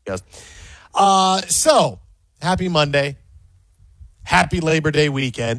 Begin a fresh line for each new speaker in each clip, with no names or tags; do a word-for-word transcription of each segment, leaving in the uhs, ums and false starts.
Yes. Uh, so, happy Monday. Happy Labor Day weekend.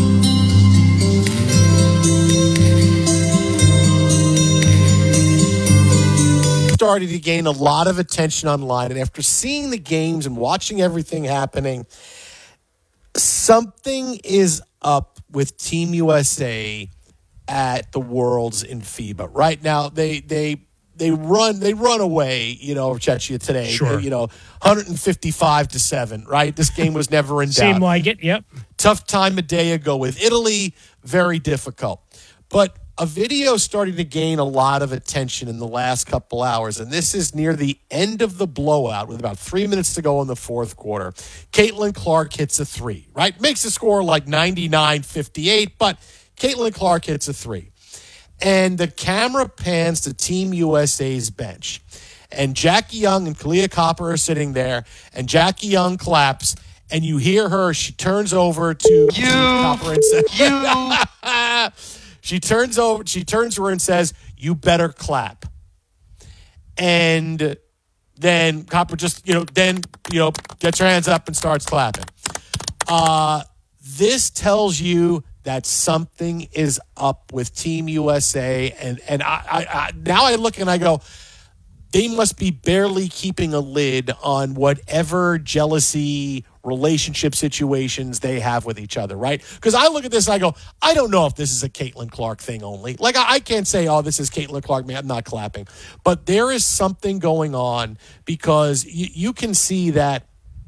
Started to gain a lot of attention online, and after seeing the games and watching everything happening, something is up with Team U S A at the Worlds in FIBA. Right now, they they they run they run away, you know, of Czechia today.
Sure.
They, you know, one fifty-five to seven, right? This game was never in doubt.
Seemed like it, yep.
Tough time a day ago with Italy, very difficult. But a video started to gain a lot of attention in the last couple hours, and this is near the end of the blowout with about three minutes to go in the fourth quarter. Caitlin Clark hits a three, right? Makes the score like ninety-nine fifty-eight, but Caitlin Clark hits a three. And the camera pans to Team U S A's bench. And Jackie Young and Kalia Copper are sitting there, and Jackie Young claps, and you hear her, she turns over to
You,
Copper and says,
you.
She turns over. She turns to her and says, "You better clap." And then Copper just, you know, then you know, gets her hands up and starts clapping. Uh, this tells you that something is up with Team U S A, and and I, I, I now I look and I go, they must be barely keeping a lid on whatever jealousy, relationship situations they have with each other, right? Because I look at this and I go, I don't know if this is a Caitlin Clark thing only. Like, I, I can't say, oh, this is Caitlin Clark, man, I'm not clapping. But there is something going on because you, you can see that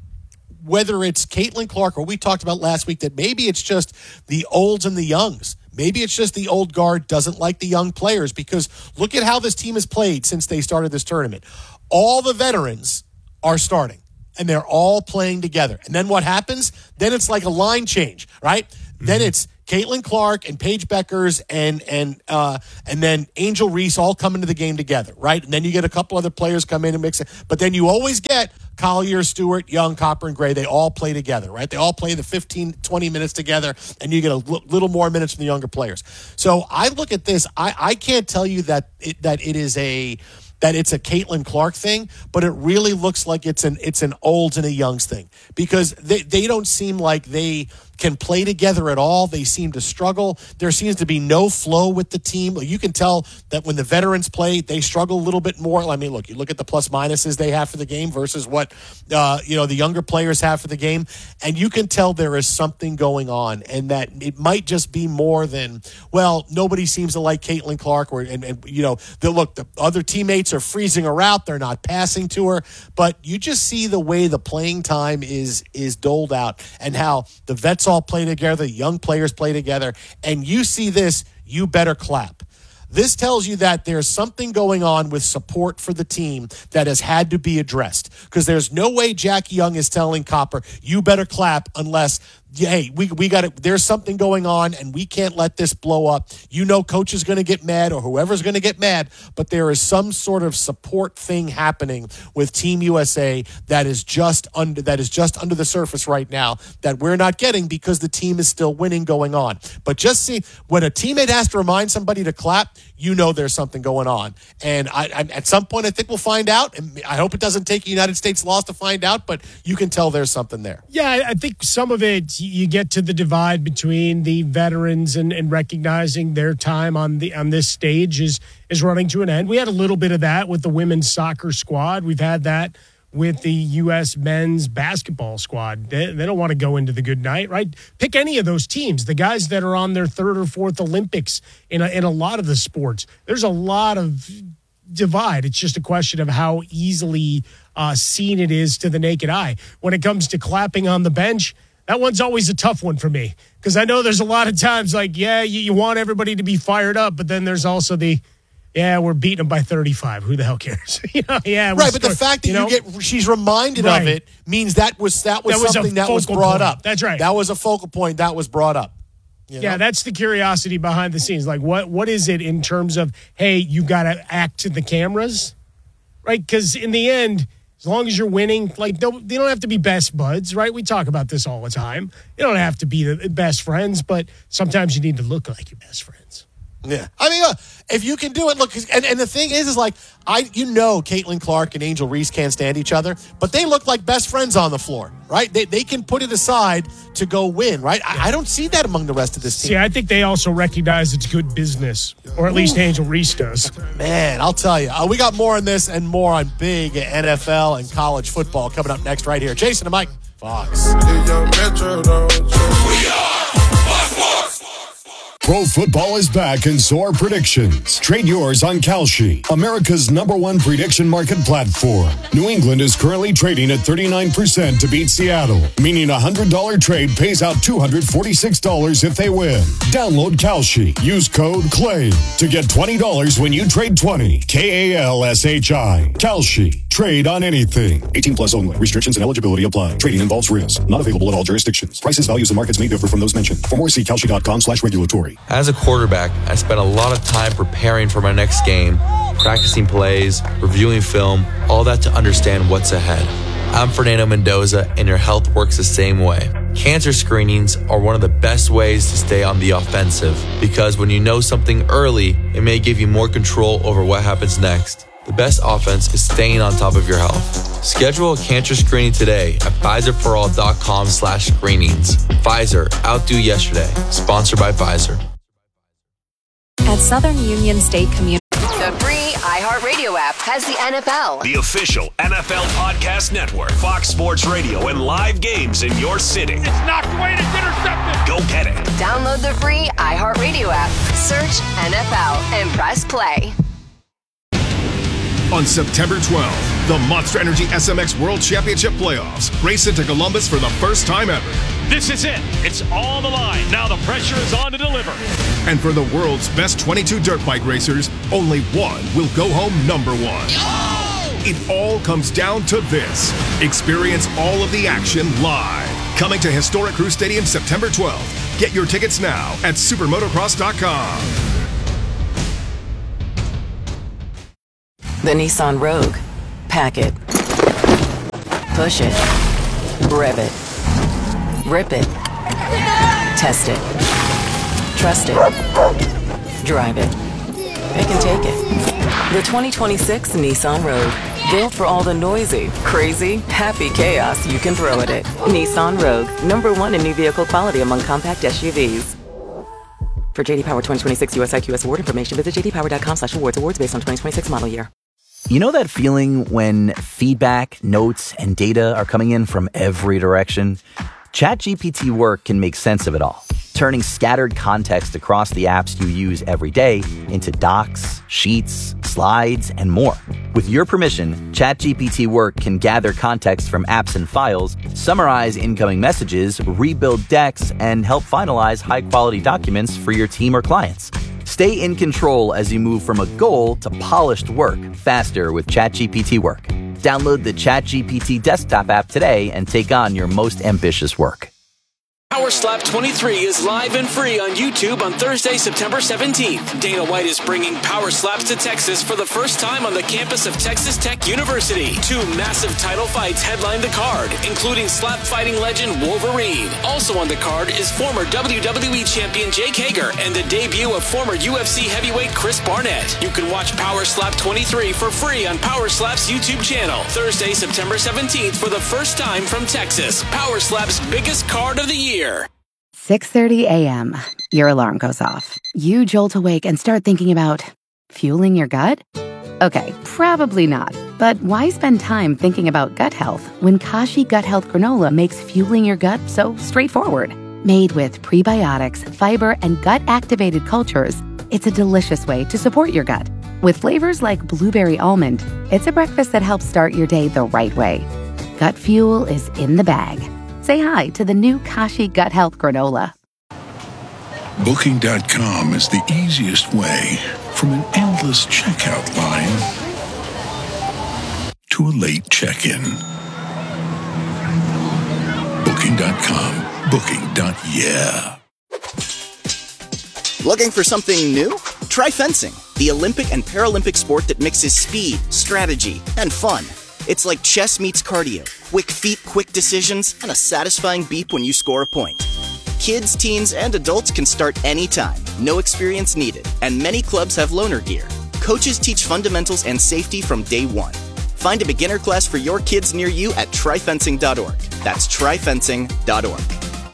whether it's Caitlin Clark or we talked about last week that maybe it's just the olds and the youngs. Maybe it's just the old guard doesn't like the young players because look at how this team has played since they started this tournament. All the veterans are starting, and they're all playing together. And then what happens? Then it's like a line change, right? Mm-hmm. Then it's Caitlin Clark and Paige Beckers and and uh, and then Angel Reese all come into the game together, right? And then you get a couple other players come in and mix it. But then you always get Collier, Stewart, Young, Copper, and Gray. They all play together, right? They all play the fifteen, twenty minutes together, and you get a l- little more minutes from the younger players. So I look at this. I, I can't tell you that it, that it is a that it's a Caitlin Clark thing, but it really looks like it's an it's an olds and a youngs thing because they, they don't seem like they can play together at all. They seem to struggle. There seems to be no flow with the team. You can tell that when the veterans play, they struggle a little bit more. I mean, look, you look at the plus minuses they have for the game versus what uh, you know the younger players have for the game, and you can tell there is something going on, and that it might just be more than well, nobody seems to like Caitlin Clark, or and, and you know, the, look, the other teammates are freezing her out. They're not passing to her, but you just see the way the playing time is is doled out, and how the vets all play together, young players play together, and you see this, you better clap. This tells you that there's something going on with support for the team that has had to be addressed. Because there's no way Jackie Young is telling Copper, you better clap unless, hey, we we got to, there's something going on and we can't let this blow up. You know coach is going to get mad or whoever's going to get mad, but there is some sort of support thing happening with Team U S A that is just under that is just under the surface right now that we're not getting because the team is still winning going on. But just see, when a teammate has to remind somebody to clap, you know there's something going on. And I, I, at some point, I think we'll find out. And I hope it doesn't take a United States loss to find out, but you can tell there's something there.
Yeah, I think some of it, you get to the divide between the veterans and, and recognizing their time on the on this stage is is running to an end. We had a little bit of that with the women's soccer squad. We've had that with the U S men's basketball squad. They, they don't want to go into the good night, right? Pick any of those teams, the guys that are on their third or fourth Olympics in a, in a lot of the sports. There's a lot of divide. It's just a question of how easily uh, seen it is to the naked eye. When it comes to clapping on the bench, that one's always a tough one for me because I know there's a lot of times like, yeah, you, you want everybody to be fired up, but then there's also the, yeah, we're beating them by thirty-five. Who the hell cares? you know, yeah,
right. But the fact that you, know, you get she's reminded
right.
of it means that was that was,
that was
something that was brought
point.
up.
That's right.
That was a focal point that was brought up. You know?
Yeah, that's the curiosity behind the scenes. Like, what what is it in terms of, hey, you got to act to the cameras, right? Because in the end, as long as you're winning, like they don't have to be best buds, right? We talk about this all the time. You don't have to be the best friends, but sometimes you need to look like your best friends.
Yeah. I mean, uh, if you can do it, look, and, and the thing is, is like, I, you know, Caitlin Clark and Angel Reese can't stand each other, but they look like best friends on the floor, right? They they can put it aside to go win, right? I, I don't see that among the rest of this team.
See, I think they also recognize it's good business, or at least Angel Reese does.
Man, I'll tell you. Uh, we got more on this and more on big N F L and college football coming up next right here. Jason and Mike, Fox.
We are Fox Sports.
Pro football is back in S O A R Predictions. Trade yours on Kalshi, America's number one prediction market platform. New England is currently trading at thirty-nine percent to beat Seattle, meaning a one hundred dollars trade pays out two hundred forty-six dollars if they win. Download Kalshi. Use code CLAY to get twenty dollars when you trade twenty. K A L S H I. Kalshi. Trade on anything. eighteen plus only. Restrictions and eligibility apply. Trading involves risk. Not available at all jurisdictions. Prices, values, and markets may differ from those mentioned. For more, see Kalshi.com slash regulatory.
As a quarterback, I spent a lot of time preparing for my next game, practicing plays, reviewing film, all that to understand what's ahead. I'm Fernando Mendoza, and your health works the same way. Cancer screenings are one of the best ways to stay on the offensive, because when you know something early, it may give you more control over what happens next. The best offense is staying on top of your health. Schedule a cancer screening today at Pfizerforall.com slash screenings. Pfizer, outdo yesterday. Sponsored by Pfizer.
At Southern Union State Community.
The free iHeartRadio app has the N F L.
The official N F L podcast network. Fox Sports Radio and live games in your city.
It's knocked away and it's intercepted.
Go get it.
Download the free iHeartRadio app. Search N F L and press play.
On September twelfth, the Monster Energy S M X World Championship Playoffs race into Columbus for the first time ever.
This is it. It's on the line. Now the pressure is on to deliver.
And for the world's best twenty-two dirt bike racers, only one will go home number one. Oh! It all comes down to this. Experience all of the action live. Coming to historic Crew Stadium September twelfth. Get your tickets now at supermotocross dot com.
The Nissan Rogue. Pack it. Push it. Rev it. Rip it. Test it. Trust it. Drive it. Pick and take it. The twenty twenty-six Nissan Rogue. Built for all the noisy, crazy, happy chaos you can throw at it. Nissan Rogue. Number one in new vehicle quality among compact S U Vs. For J D Power twenty twenty-six U S I Q S award information, visit j d power dot com slash awards. Awards based on twenty twenty-six model year.
You know that feeling when feedback, notes, and data are coming in from every direction? ChatGPT Work can make sense of it all, turning scattered context across the apps you use every day into docs, sheets, slides, and more. With your permission, ChatGPT Work can gather context from apps and files, summarize incoming messages, rebuild decks, and help finalize high-quality documents for your team or clients. Stay in control as you move from a goal to polished work faster with ChatGPT Work. Download the ChatGPT desktop app today and take on your most ambitious work.
Power Slap twenty-three is live and free on YouTube on Thursday, September seventeenth. Dana White is bringing Power Slaps to Texas for the first time on the campus of Texas Tech University. Two massive title fights headline the card, including slap fighting legend Wolverine. Also on the card is former W W E champion Jake Hager and the debut of former U F C heavyweight Chris Barnett. You can watch Power Slap twenty-three for free on Power Slap's YouTube channel. Thursday, September seventeenth for the first time from Texas. Power Slap's biggest card of the year.
six thirty a.m. Your alarm goes off. You jolt awake and start thinking about fueling your gut? Okay, probably not. But why spend time thinking about gut health when Kashi Gut Health Granola makes fueling your gut so straightforward? Made with prebiotics, fiber, and gut-activated cultures, it's a delicious way to support your gut. With flavors like blueberry almond, it's a breakfast that helps start your day the right way. Gut fuel is in the bag. Say hi to the new Kashi Gut Health Granola.
Booking dot com is the easiest way from an endless checkout line to a late check-in. Booking dot com. Booking. Yeah.
Looking for something new? Try fencing, the Olympic and Paralympic sport that mixes speed, strategy, and fun. It's like chess meets cardio. Quick feet, quick decisions, and a satisfying beep when you score a point. Kids, teens, and adults can start anytime. No experience needed, and many clubs have loaner gear. Coaches teach fundamentals and safety from day one. Find a beginner class for your kids near you at tri fencing dot org. That's tri fencing dot org.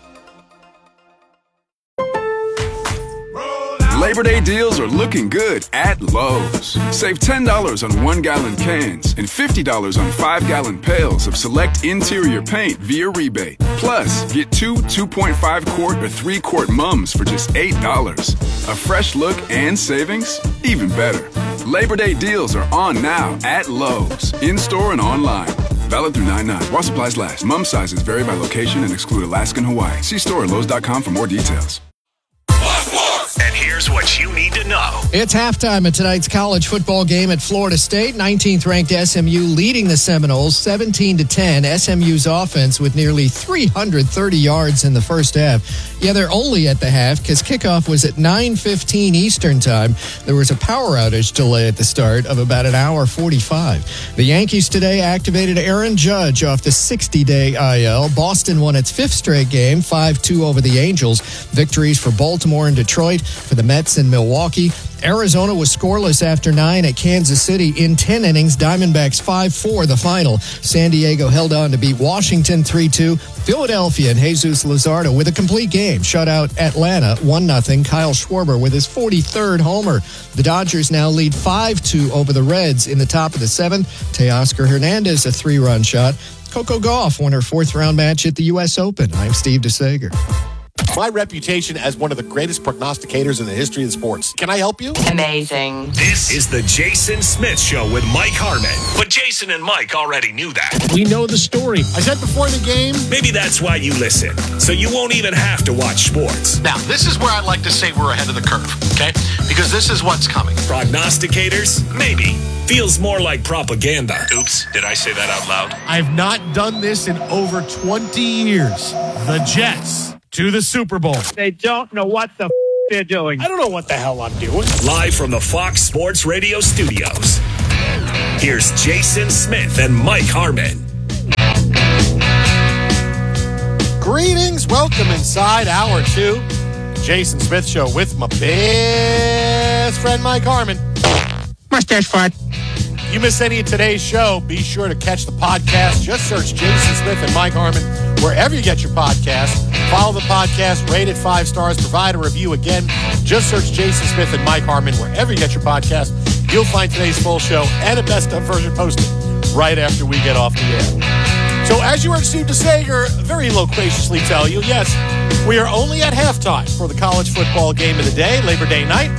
Labor Day deals are looking good at Lowe's. Save ten dollars on one-gallon cans and fifty dollars on five-gallon pails of select interior paint via rebate. Plus, get two two point five quart or three quart mums for just eight dollars. A fresh look and savings? Even better. Labor Day deals are on now at Lowe's, in-store and online. Valid through nine nine. While supplies last. Mum sizes vary by location and exclude Alaska and Hawaii. See store at lowes dot com for more details.
And here's what you need to know.
It's halftime at tonight's college football game at Florida State. nineteenth ranked S M U leading the Seminoles seventeen to ten. S M U's offense with nearly three hundred thirty yards in the first half. Yeah, they're only at the half because kickoff was at nine fifteen Eastern time. There was a power outage delay at the start of about an hour forty-five. The Yankees today activated Aaron Judge off the sixty-day I L. Boston won its fifth straight game, five two over the Angels. Victories for Baltimore and Detroit, for the Mets and Milwaukee. Arizona was scoreless after nine at Kansas City in ten innings. Diamondbacks five four the final. San Diego held on to beat Washington three two. Philadelphia and Jesus Luzardo with a complete game shut out Atlanta one nothing. Kyle Schwarber with his forty-third homer. The Dodgers now lead five two over the Reds in the top of the seventh. Teoscar Hernandez a three-run shot. Coco Gauff won her fourth-round match at the U S Open. I'm Steve DeSager.
My reputation as one of the greatest prognosticators in the history of sports. Can I help you?
Amazing.
This is the Jason Smith Show with Mike Harmon. But Jason and Mike already knew that.
We know the story.
I said before the game.
Maybe that's why you listen. So you won't even have to watch sports.
Now, this is where I like to say we're ahead of the curve, okay? Because this is what's coming.
Prognosticators? Maybe. Feels more like propaganda. Oops, did I say that out loud?
I've not done this in over twenty years. The Jets to the Super Bowl.
They don't know what the f- they're doing.
I don't know what the hell I'm doing.
Live from the Fox Sports Radio studios. Here's Jason Smith and Mike Harmon.
Greetings. Welcome inside hour two. Jason Smith Show with my best friend Mike Harmon.
Mustache fart.
You miss any of today's show, be sure to catch the podcast. Just search Jason Smith and Mike Harmon wherever you get your podcast. Follow the podcast, rate it five stars, provide a review again. Just search Jason Smith and Mike Harmon wherever you get your podcast. You'll find today's full show and a best of version posted right after we get off the air. So as you heard Steve DeSager very loquaciously tell you, yes, we are only at halftime for the college football game of the day, Labor Day night.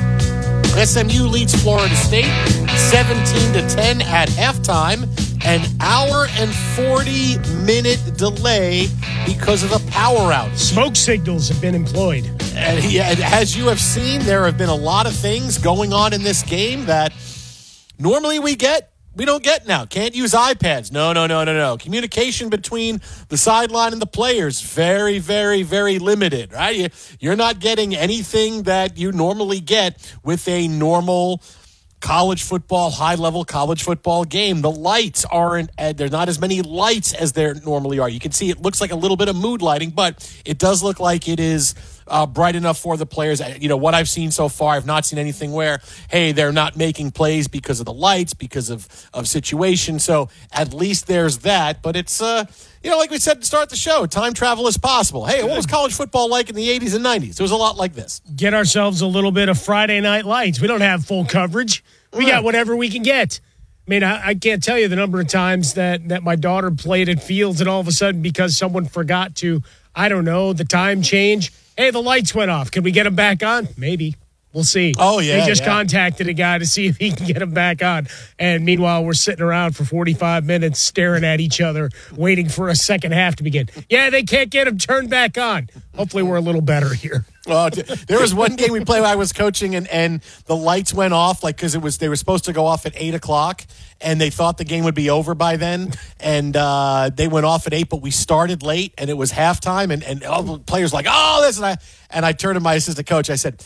S M U leads Florida State seventeen to ten at halftime. An hour and forty minute delay because of a power outage.
Smoke signals have been employed.
And he, as you have seen, there have been a lot of things going on in this game that normally we get. We don't get now. Can't use iPads. No, no, no, no, no. Communication between the sideline and the players, very, very, very limited, right? You're not getting anything that you normally get with a normal college football, high-level college football game. The lights aren't, there's not as many lights as there normally are. You can see it looks like a little bit of mood lighting, but it does look like it is uh, bright enough for the players. You know, what I've seen so far, I've not seen anything where, hey, they're not making plays because of the lights, because of, of situation. So at least there's that. But it's, uh, you know, like we said to start the show, time travel is possible. Hey, what was college football like in the eighties and nineties? It was a lot like this.
Get ourselves a little bit of Friday Night Lights. We don't have full coverage. We got whatever we can get. I mean, I, I can't tell you the number of times that, that my daughter played at Fields and all of a sudden because someone forgot to, I don't know, the time change. Hey, the lights went off. Can we get them back on? Maybe. We'll see.
Oh, yeah.
They just
yeah.
contacted a guy to see if he can get them back on. And meanwhile, we're sitting around for forty-five minutes staring at each other, waiting for a second half to begin. Yeah, they can't get them turned back on. Hopefully we're a little better here.
Well, there was one game we played where I was coaching, and, and the lights went off, like, because it was they were supposed to go off at eight o'clock, and they thought the game would be over by then, and uh, they went off at eight, but we started late, and it was halftime, and, and all the players were like, oh, this, and I, and I turned to my assistant coach, I said,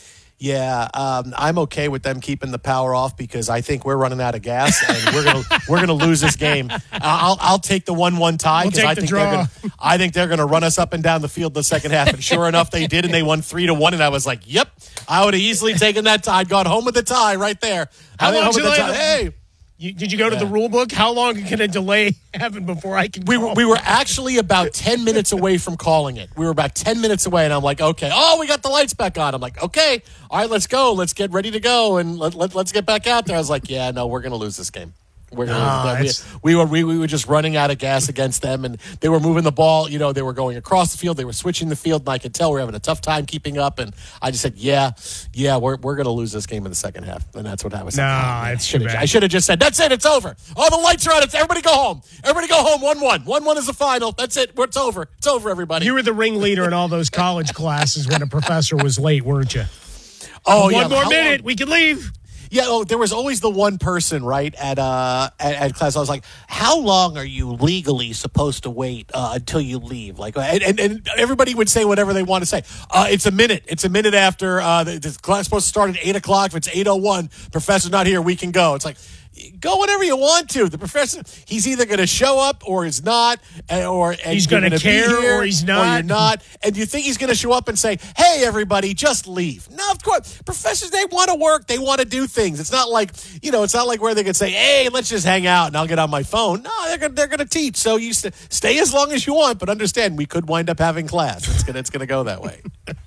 Yeah, um, I'm okay with them keeping the power off because I think we're running out of gas and we're gonna we're gonna lose this game. I'll I'll take the one one tie because
we'll
I think they're gonna I think they're gonna run us up and down the field the second half. And sure enough, they did, and they won three to one. And I was like, "Yep, I would have easily taken that tie. I'd gone home with the tie right there."
How long
did
Hey. You, did you go to
Yeah.
the rule book? How long can a delay happen before I can
We
call?
were, we were actually about ten minutes away from calling it. We were about ten minutes away, and I'm like, okay, oh, we got the lights back on. I'm like, okay, all right, let's go. Let's get ready to go, and let, let, let's get back out there. I was like, yeah, no, we're going to lose this game. We're gonna
No,
lose this. we, we, were, we, we were just running out of gas against them, and they were moving the ball. You know, they were going across the field. They were switching the field, and I could tell we were having a tough time keeping up. And I just said, yeah, yeah, we're, we're going to lose this game in the second half. And that's what I was saying.
No, it's too bad.
I should have just said, that's it, it's over. Oh, the lights are on. It's, everybody go home. Everybody go home one one. one one is the final. That's it. It's over. It's over, everybody.
You were the ringleader in all those college classes when a professor was late, weren't you?
Oh,
One
yeah.
more
How
minute,
long-
we can leave.
Yeah, oh, there was always the one person, right, at uh at, at class. I was like, "How long are you legally supposed to wait uh, until you leave?" Like, and, and, and everybody would say whatever they want to say. Uh, it's a minute. It's a minute after uh, the, the class is supposed to start at eight o'clock. If it's eight oh one, professor's not here. We can go. It's like, go whenever you want to. The professor, he's either going to show up or he's not, and, or and
He's
you're
gonna
gonna be
care
here,
or he's
or
not.
you're not. And you think he's going to show up and say, "Hey, everybody, just leave"? No, of course, professors, they want to work, they want to do things. It's not like, you know, it's not like where they could say, "Hey, let's just hang out and I'll get on my phone." No, they're going they're going to teach. So you st- stay as long as you want, but understand we could wind up having class. It's going it's going to go that way.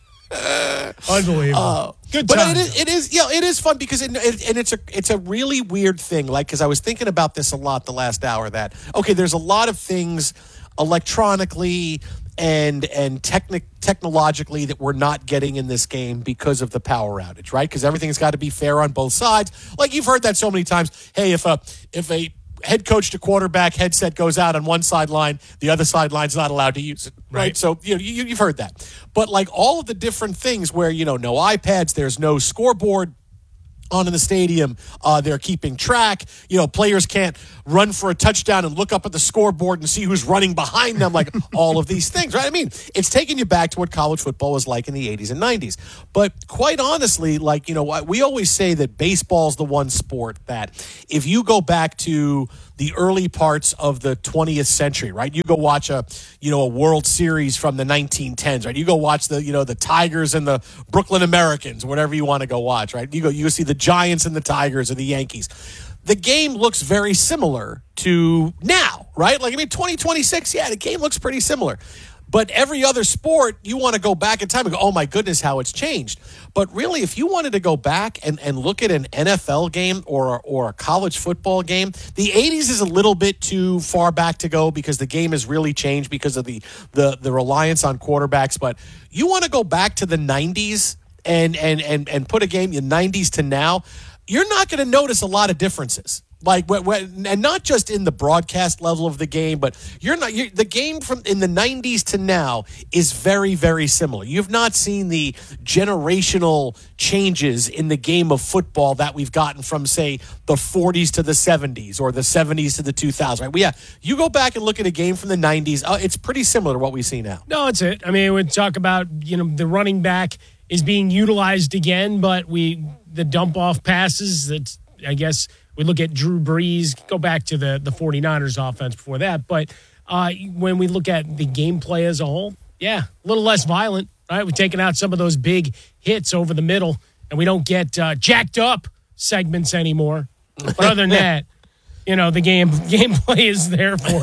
Unbelievable.
Uh,
Good
but
time.
it is, it is, yeah, it is fun because it, it, and it's a it's a really weird thing. Like, because I was thinking about this a lot the last hour. That okay, there's a lot of things electronically and and technic technologically that we're not getting in this game because of the power outage, right? Because everything's got to be fair on both sides. Like you've heard that so many times. Hey, if a if a head coach to quarterback headset goes out on one sideline, the other sideline's not allowed to use it, right?
Right.
So you know, you, you've heard that. But like all of the different things where, you know, no iPads, there's no scoreboard on in the stadium, uh, they're keeping track. You know, players can't run for a touchdown and look up at the scoreboard and see who's running behind them, like all of these things, right? I mean, it's taking you back to what college football was like in the eighties and nineties. But quite honestly, like, you know, we always say that baseball's the one sport that if you go back to the early parts of the twentieth century, right? You go watch a, you know, a World Series from the nineteen tens, right? You go watch the, you know, the Tigers and the Brooklyn Americans, whatever you want to go watch, right? You go, you go see the Giants and the Tigers and the Yankees. The game looks very similar to now, right? Like, I mean, twenty twenty-six, yeah, the game looks pretty similar. But every other sport, you want to go back in time and go, oh my goodness, how it's changed. But really, if you wanted to go back and, and look at an N F L game or, or a college football game, the eighties is a little bit too far back to go because the game has really changed because of the, the, the reliance on quarterbacks. But you want to go back to the nineties and, and, and, and put a game in the nineties to now, you're not going to notice a lot of differences. Like, and not just in the broadcast level of the game, but you're not. You're, the game from in the nineties to now is very, very similar. You've not seen the generational changes in the game of football that we've gotten from, say, the forties to the seventies or the seventies to the two thousands. Right? Well, yeah, you go back and look at a game from the nineties. Uh, it's pretty similar to what we see now.
No, it's it. I mean, we talk about, you know, the running back is being utilized again, but we the dump off passes. That's, I guess. We look at Drew Brees, go back to the, the 49ers offense before that. But uh, when we look at the gameplay as a whole, yeah, a little less violent, right? We're taking out some of those big hits over the middle, and we don't get uh, jacked up segments anymore. But other than that, you know, the game gameplay is there for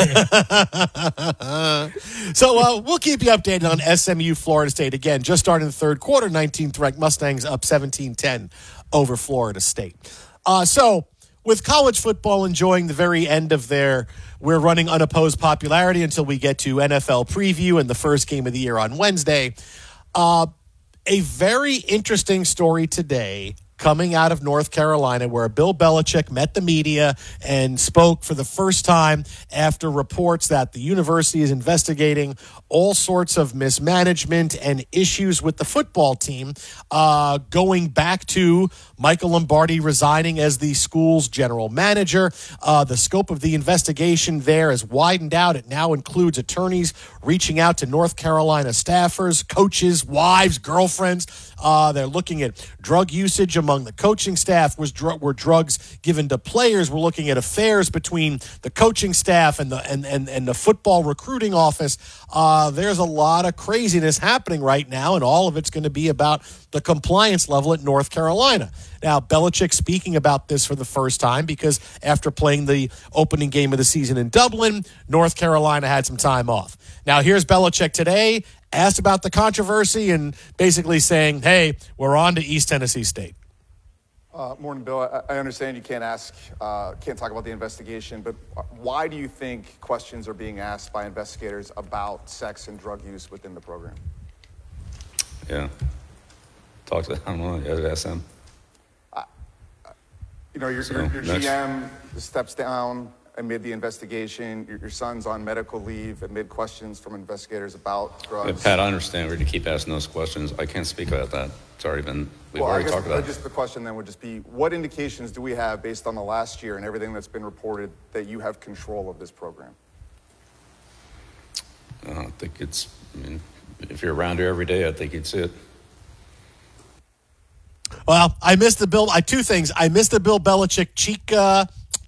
you. So uh, we'll keep you updated on S M U Florida State. Again, just started in the third quarter, nineteenth ranked Mustangs up seventeen ten over Florida State. Uh, so... With college football enjoying the very end of their we're running unopposed popularity until we get to N F L preview and the first game of the year on Wednesday, uh, a very interesting story today coming out of North Carolina where Bill Belichick met the media and spoke for the first time after reports that the university is investigating all sorts of mismanagement and issues with the football team uh, going back to Michael Lombardi resigning as the school's general manager. Uh, the scope of the investigation there has widened out. It now includes attorneys reaching out to North Carolina staffers, coaches, wives, girlfriends. Uh, they're looking at drug usage among the coaching staff. Was dr- were drugs given to players? We're looking at affairs between the coaching staff and the and and, and the football recruiting office. Uh, there's a lot of craziness happening right now, and all of it's going to be about the compliance level at North Carolina. Now, Belichick speaking about this for the first time because after playing the opening game of the season in Dublin, North Carolina had some time off. Now, here's Belichick today, asked about the controversy and basically saying, hey, we're on to East Tennessee State.
Uh, morning, Bill. I, I understand you can't ask, uh, can't talk about the investigation, but why do you think questions are being asked by investigators about sex and drug use within the program?
Yeah. Talk to, I don't know, you ask them.
Uh, you know, your,
So,
your, your
next.
G M steps down amid the investigation. Your, your son's on medical leave amid questions from investigators about drugs.
Yeah, Pat, I understand we're to keep asking those questions. I can't speak about that. It's already been, we've
well,
already
I guess
talked about it.
just the question then would just be, what indications do we have based on the last year and everything that's been reported that you have control of this program?
Uh, I think it's, I mean, if you're around here every day, I think you'd see it.
Well, I missed the Bill. I two things. I missed the Bill Belichick cheek. Uh,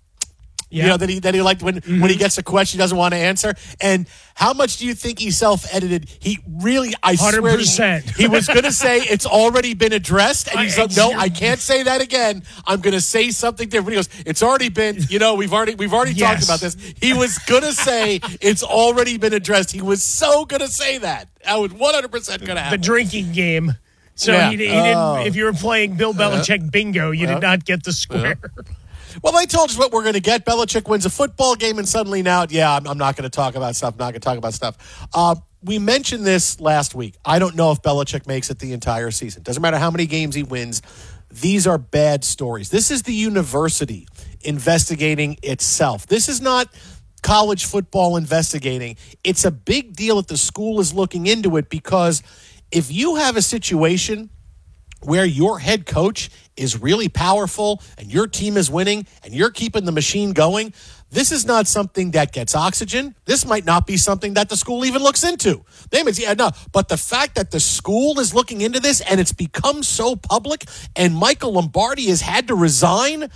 Yeah.
You know that he that he liked when mm-hmm. when he gets a question he doesn't want to answer. And how much do you think he self-edited? He really, I
one hundred percent.
swear, he, he was going to say it's already been addressed, and he's like, no, I can't say that again. I'm going to say something different. He goes, it's already been. You know, we've already we've already
Yes.
talked about this. He was going to say it's already been addressed. He was so going to say that. That was one hundred percent going to happen.
The drinking game. So
Yeah.
he, he
Oh.
didn't. If you were playing Bill Belichick bingo, you
Yeah.
did not get the square.
Well, they told us what we're going to get. Belichick wins a football game, and suddenly now, yeah, I'm, I'm not going to talk about stuff. I'm not going to talk about stuff. Uh, we mentioned this last week. I don't know if Belichick makes it the entire season. Doesn't matter how many games he wins. These are bad stories. This is the university investigating itself. This is not college football investigating. It's a big deal that the school is looking into it because if you have a situation where your head coach is really powerful and your team is winning and you're keeping the machine going, this is not something that gets oxygen. This might not be something that the school even looks into. They may say, yeah, no, but the fact that the school is looking into this and it's become so public and Michael Lombardi has had to resign,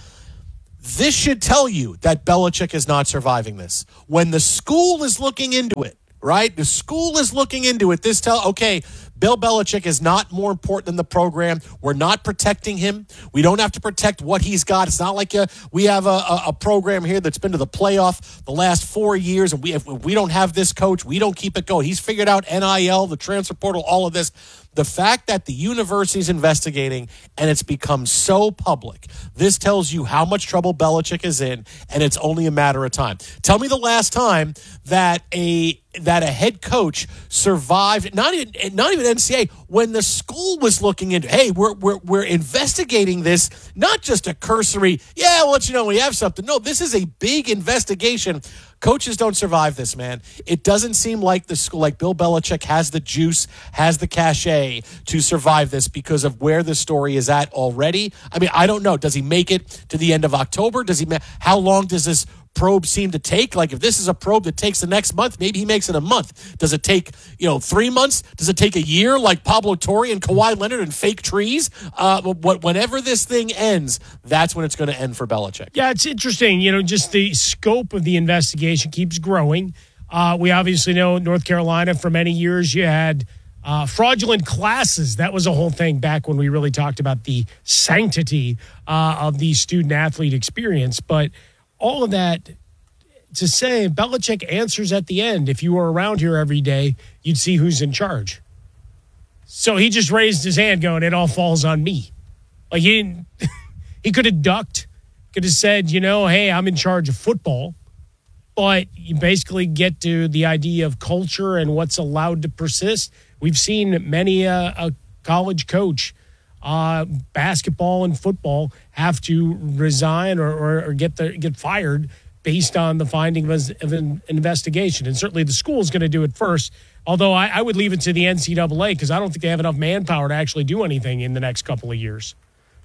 this should tell you that Belichick is not surviving this. When the school is looking into it, right? The school is looking into it. This tell okay, Bill Belichick is not more important than the program. We're not protecting him. We don't have to protect what he's got. It's not like a, we have a, a, a program here that's been to the playoff the last four years, and we if we don't have this coach, we don't keep it going. He's figured out N I L, the transfer portal, all of this. The fact that the university is investigating and it's become so public, this tells you how much trouble Belichick is in, and it's only a matter of time. Tell me the last time that a that a head coach survived, not even not even N C A A, when the school was looking into, hey, we're we're we're investigating this, not just a cursory, yeah, we'll let you know we have something. No, this is a big investigation. Coaches don't survive this, man. It doesn't seem like the school, like Bill Belichick has the juice, has the cachet to survive this because of where the story is at already. I mean, I don't know. Does he make it to the end of October? Does he? Ma- How long does this probe seem to take? Like, if this is a probe that takes the next month, maybe he makes it a month. Does it take, you know, three months? Does it take a year like Pablo Torre and Kawhi Leonard and fake trees? Uh, whenever this thing ends, that's when it's going to end for Belichick.
Yeah, it's interesting. You know, just the scope of the investigation keeps growing. Uh, we obviously know North Carolina for many years you had uh, fraudulent classes. That was a whole thing back when we really talked about the sanctity uh, of the student-athlete experience. But all of that to say, Belichick answers at the end. If you were around here every day, you'd see who's in charge. So he just raised his hand going, it all falls on me. Like he didn't, he could have ducked, could have said, you know, hey, I'm in charge of football. But you basically get to the idea of culture and what's allowed to persist. We've seen many uh, a college coach, uh, basketball and football, have to resign or, or, or get the, get fired based on the finding of, of an investigation. And certainly the school is going to do it first, although I, I would leave it to the N C double A because I don't think they have enough manpower to actually do anything in the next couple of years.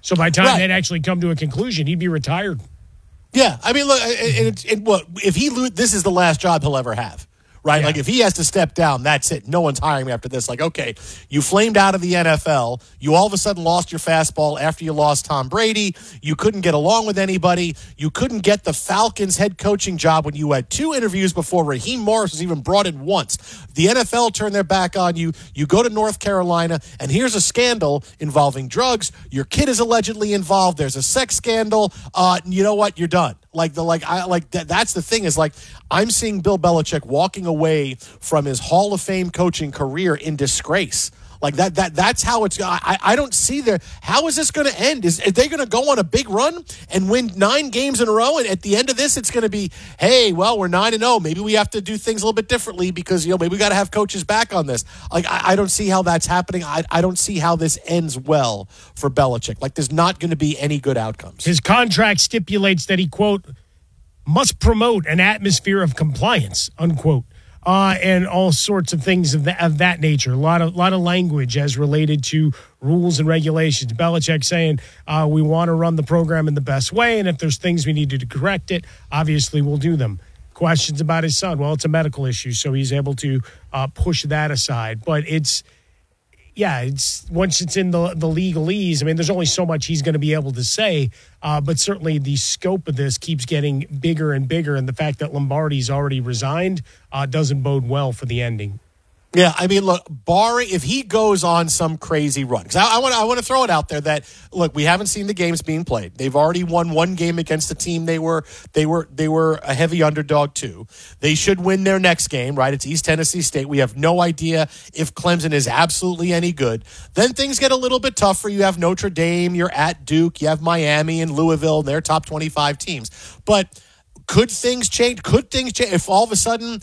So by the time
Right.
they'd actually come to a conclusion, he'd be retired.
Yeah, I mean, look, and it, it, what if he lo- this is the last job he'll ever have, right?
Yeah.
Like if he has to step down, that's it. No one's hiring me after this. Like, okay, you flamed out of the N F L. You all of a sudden lost your fastball after you lost Tom Brady. You couldn't get along with anybody. You couldn't get the Falcons head coaching job when you had two interviews before Raheem Morris was even brought in once. The N F L turned their back on you. You go to North Carolina, and here's a scandal involving drugs. Your kid is allegedly involved. There's a sex scandal. Uh, you know what? You're done. Like the like I like that. That's the thing is like I'm seeing Bill Belichick walking away from his Hall of Fame coaching career in disgrace. Like that, that that's how it's. I, I don't see there. How is this going to end? Is, are they going to go on a big run and win nine games in a row? And at the end of this, it's going to be, hey, well, we're nine and zero. Maybe we have to do things a little bit differently because you know maybe we got to have coaches back on this. Like I, I don't see how that's happening. I, I don't see how this ends well for Belichick. Like there's not going to be any good outcomes.
His contract stipulates that he, quote, must promote an atmosphere of compliance, unquote. Uh, and all sorts of things of, the, of that nature. A lot of lot of language as related to rules and regulations. Belichick saying uh, we want to run the program in the best way, and if there's things we need to correct it, obviously we'll do them. Questions about his son. Well, it's a medical issue, so he's able to uh, push that aside. But it's, yeah, it's once it's in the, the legalese, I mean, there's only so much he's going to be able to say, uh, but certainly the scope of this keeps getting bigger and bigger, and the fact that Lombardi's already resigned uh, doesn't bode well for the ending.
Yeah, I mean, look, barring if he goes on some crazy run, because I, I want to I want to throw it out there that look, we haven't seen the games being played. They've already won one game against the team they were they were they were a heavy underdog to. They should win their next game, right? It's East Tennessee State. We have no idea if Clemson is absolutely any good. Then things get a little bit tougher. You have Notre Dame, you're at Duke, you have Miami and Louisville, and they're top twenty-five teams. But could things change? Could things change if all of a sudden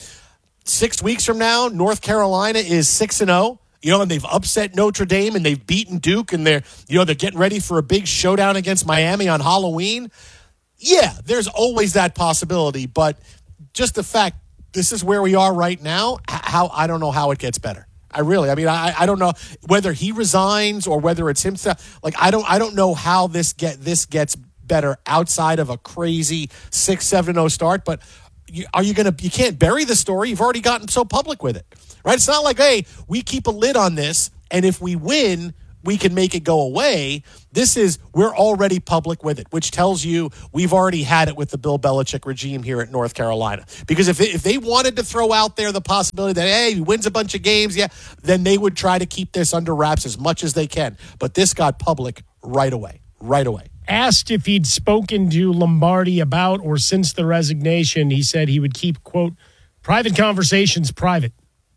six weeks from now, North Carolina is six and zero. You know, and they've upset Notre Dame and they've beaten Duke, and they're you know they're getting ready for a big showdown against Miami on Halloween. Yeah, there's always that possibility, but just the fact this is where we are right now. How I don't know how it gets better. I really, I mean, I I don't know whether he resigns or whether it's himself. Like I don't I don't know how this get this gets better outside of a crazy six seven zero start, but. You, are you going to, you can't bury the story. You've already gotten so public with it, right? It's not like, hey, we keep a lid on this, and if we win, we can make it go away. This is, we're already public with it, which tells you we've already had it with the Bill Belichick regime here at North Carolina. Because if they, if they wanted to throw out there the possibility that, hey, he wins a bunch of games, yeah, then they would try to keep this under wraps as much as they can. But this got public right away, right away.
Asked if he'd spoken to Lombardi about or since the resignation, he said he would keep, quote, private conversations private.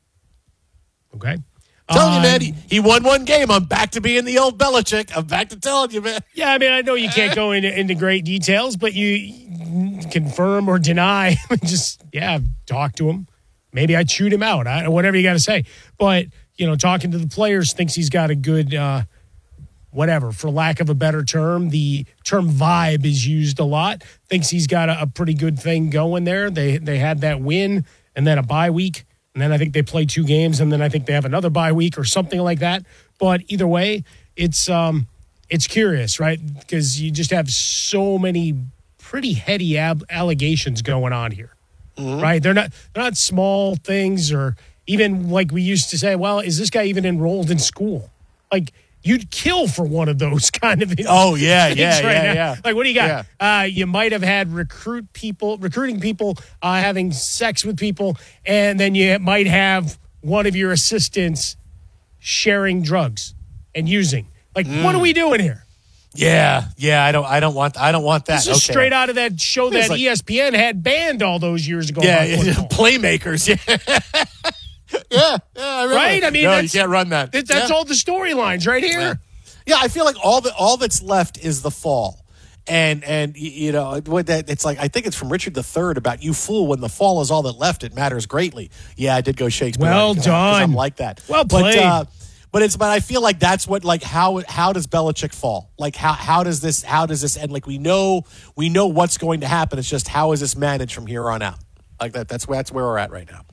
Okay.
I'm telling
uh,
you, man, he, he won one game. I'm back to being the old Belichick. I'm back to telling you, man.
Yeah, I mean, I know you can't go into, into great details, but you confirm or deny. Just, yeah, talk to him. Maybe I chewed him out. I, whatever you got to say. But, you know, talking to the players, thinks he's got a good uh, – whatever, for lack of a better term. The term vibe is used a lot. Thinks he's got a, a pretty good thing going there. They they had that win and then a bye week, and then I think they play two games, and then I think they have another bye week or something like that. But either way, it's um it's curious, right? Because you just have so many pretty heady ab- allegations going on here, mm-hmm. right? They're not they're not small things, or even like we used to say, well, is this guy even enrolled in school? Like, you'd kill for one of those kind of things.
Oh, yeah, yeah,
right
yeah,
now.
yeah.
Like, what do you got?
Yeah.
Uh, you might have had recruit people, recruiting people, uh, having sex with people, and then you might have one of your assistants sharing drugs and using. Like, mm. what are we doing here?
Yeah, yeah, I don't, I don't want, I don't want that.
This is
okay.
straight out of that show that
like,
E S P N had banned all those years ago.
Yeah, Playmakers. Yeah. Yeah, yeah, really.
Right. I mean,
no, you can't run that.
That's
yeah.
all the storylines right here.
Yeah. yeah, I feel like all the all that's left is the fall, and and you know what that it's like. I think it's from Richard the Third about you fool. When the fall is all that left, it matters greatly. Yeah, I did go Shakespeare.
Well
right,
done.
I'm like that.
Well
but,
played.
Uh, but it's but I feel like that's what like how how does Belichick fall? Like how how does this how does this end? Like we know we know what's going to happen. It's just how is this managed from here on out? Like that. That's that's where we're at right now.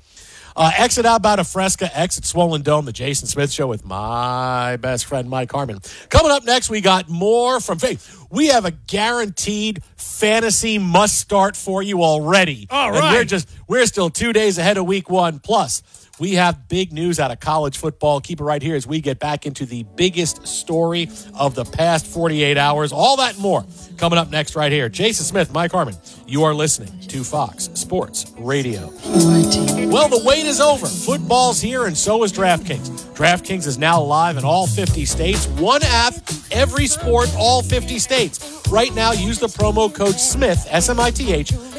Uh, exit out about a Fresca, exit Swollen Dome, the Jason Smith Show with my best friend, Mike Harmon. Coming up next, we got more from Faith. We have a guaranteed fantasy must start for you already.
All right.
And we're just, we're still two days ahead of week one. Plus, we have big news out of college football. Keep it right here as we get back into the biggest story of the past forty-eight hours. All that and more coming up next right here. Jason Smith, Mike Harmon. You are listening to Fox Sports Radio. Well, the wait is over. Football's here, and so is DraftKings. DraftKings is now live in all fifty states. One app, every sport, all fifty states. Right now, use the promo code SMITH, S M I T H,